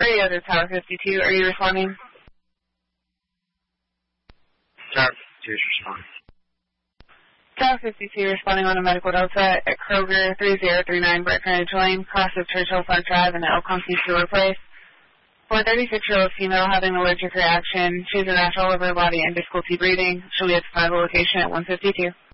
Radio to Tower 52. Are you responding? Tower 52 is responding. Tower 52 responding on a medical delta at Kroger 3039 Breckenridge Lane, cross of Churchill Park Drive in the Elkhorn Sewer Place. For a 36-year-old female having allergic reaction, she has a rash all over her body and difficulty breathing. She'll be at the 5 location at 152.